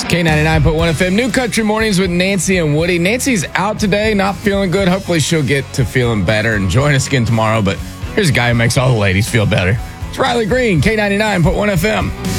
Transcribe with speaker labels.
Speaker 1: K99.1 FM, New Country Mornings with Nancy and Woody. Nancy's out today, not feeling good. Hopefully she'll get to feeling better and join us again tomorrow. But here's a guy who makes all the ladies feel better. It's Riley Green, K99.1 FM.